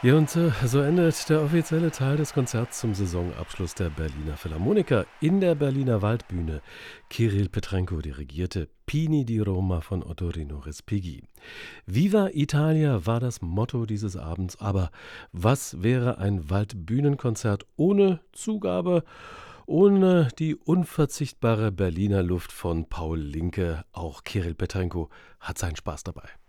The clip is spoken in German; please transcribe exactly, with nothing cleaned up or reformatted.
Ja, und äh, so endet der offizielle Teil des Konzerts zum Saisonabschluss der Berliner Philharmoniker in der Berliner Waldbühne. Kirill Petrenko dirigierte Pini di Roma von Ottorino Respighi. Viva Italia war das Motto dieses Abends, aber was wäre ein Waldbühnenkonzert ohne Zugabe, ohne die unverzichtbare Berliner Luft von Paul Linke? Auch Kirill Petrenko hat seinen Spaß dabei.